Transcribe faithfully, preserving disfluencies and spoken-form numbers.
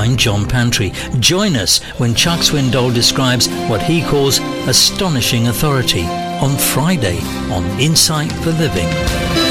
I'm John Pantry. Join us when Chuck Swindoll describes what he calls astonishing authority on Friday on Insight for Living.